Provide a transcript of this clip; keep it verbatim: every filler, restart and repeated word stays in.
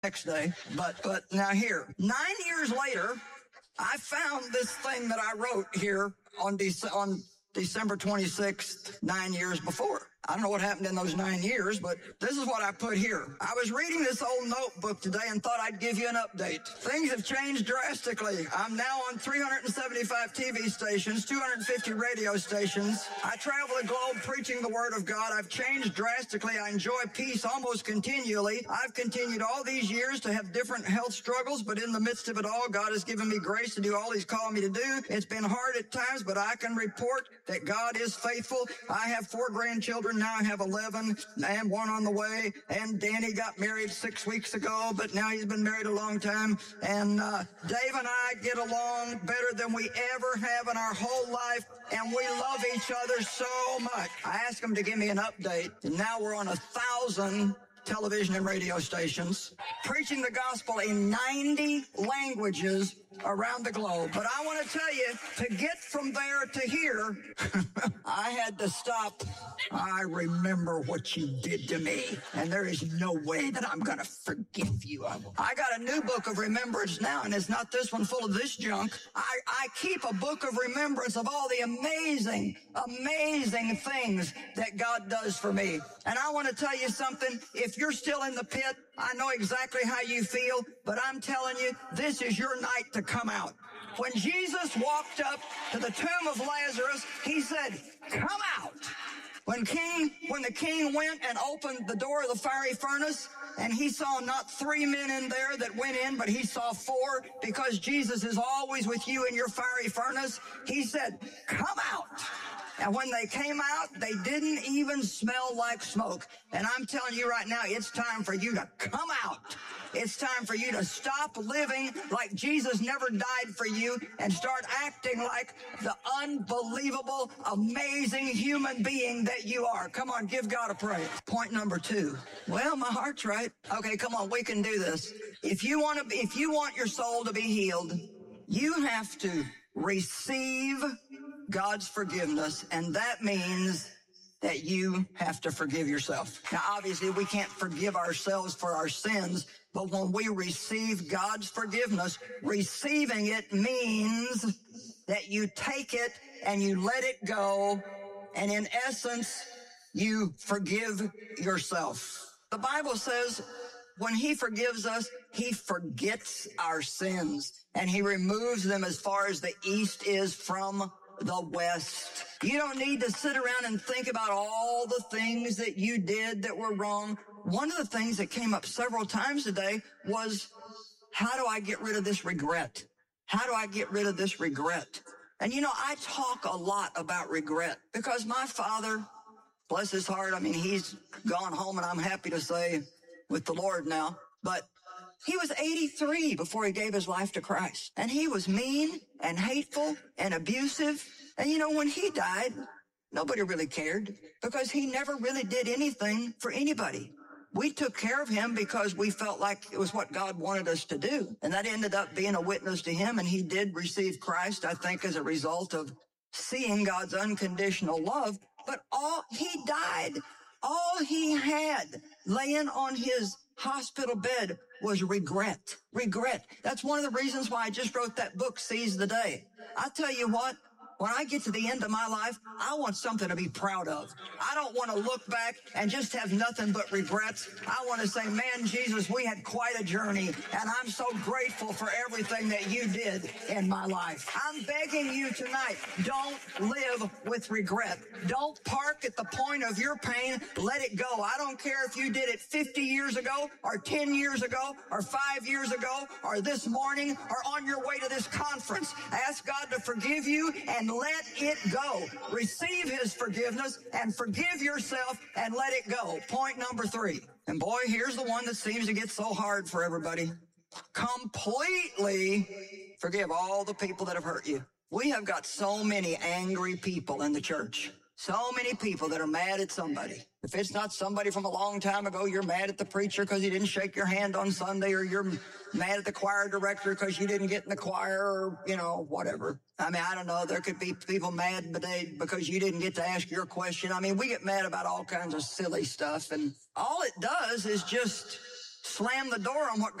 next day. But, but now here, nine years later, I found this thing that I wrote here on, Dece- on December twenty-sixth, nine years before. I don't know what happened in those nine years, but this is what I put here. I was reading this old notebook today and thought I'd give you an update. Things have changed drastically. I'm now on three hundred seventy-five T V stations, two hundred fifty radio stations. I travel the globe preaching the Word of God. I've changed drastically. I enjoy peace almost continually. I've continued all these years to have different health struggles, but in the midst of it all, God has given me grace to do all He's called me to do. It's been hard at times, but I can report that God is faithful. I have four grandchildren. Now I have eleven and one on the way. And Danny got married six weeks ago, but now he's been married a long time. And uh, Dave and I get along better than we ever have in our whole life. And we love each other so much. I asked him to give me an update. And now we're on a thousand television and radio stations, preaching the gospel in ninety languages around the globe. But I want to tell you, to get from there to here, I had to stop. I remember what you did to me, and there is no way that I'm going to forgive you. I got a new book of remembrance now, and it's not this one full of this junk. I, I keep a book of remembrance of all the amazing, amazing things that God does for me. And I want to tell you something. If you're still in the pit, I know exactly how you feel, but I'm telling you, this is your night to come out. When Jesus walked up to the tomb of Lazarus, he said, "Come out." When king, when the king went and opened the door of the fiery furnace, and he saw not three men in there that went in, but he saw four, because Jesus is always with you in your fiery furnace, he said, "Come out." And when they came out, they didn't even smell like smoke. And I'm telling you right now, it's time for you to come out. It's time for you to stop living like Jesus never died for you and start acting like the unbelievable, amazing human being that you are. Come on, give God a praise. Point number two. Well, my heart's right. Okay, come on, we can do this. If you want to, be, if you want your soul to be healed, you have to receive God's forgiveness, and that means that you have to forgive yourself. Now, obviously, we can't forgive ourselves for our sins, but when we receive God's forgiveness, receiving it means that you take it and you let it go, and in essence, you forgive yourself. The Bible says when He forgives us, He forgets our sins, and He removes them as far as the east is from the West. You don't need to sit around and think about all the things that you did that were wrong. One of the things that came up several times today was, how do I get rid of this regret? How do I get rid of this regret? And you know, I talk a lot about regret because my father, bless his heart, I mean, he's gone home, and I'm happy to say with the Lord now, but he was eighty-three before he gave his life to Christ. And he was mean and hateful and abusive. And you know, when he died, nobody really cared because he never really did anything for anybody. We took care of him because we felt like it was what God wanted us to do. And that ended up being a witness to him. And he did receive Christ, I think, as a result of seeing God's unconditional love. But all he died, all he had laying on his hospital bed was regret. Regret. That's one of the reasons why I just wrote that book, Seize the Day. I tell you what, when I get to the end of my life, I want something to be proud of. I don't want to look back and just have nothing but regrets. I want to say, man, Jesus, we had quite a journey, and I'm so grateful for everything that you did in my life. I'm begging you tonight, don't live with regret. Don't park at the point of your pain. Let it go. I don't care if you did it fifty years ago or ten years ago or five years ago or this morning or on your way to this conference. Ask God to forgive you and let it go. Receive His forgiveness and forgive yourself and let it go. Point number three. And boy, here's the one that seems to get so hard for everybody. Completely forgive all the people that have hurt you. We have got so many angry people in the church. So many people that are mad at somebody. If it's not somebody from a long time ago, you're mad at the preacher because he didn't shake your hand on Sunday, or you're mad at the choir director because you didn't get in the choir, or, you know, whatever. I mean, I don't know. There could be people mad today because you didn't get to ask your question. I mean, we get mad about all kinds of silly stuff, and all it does is just slammed the door on what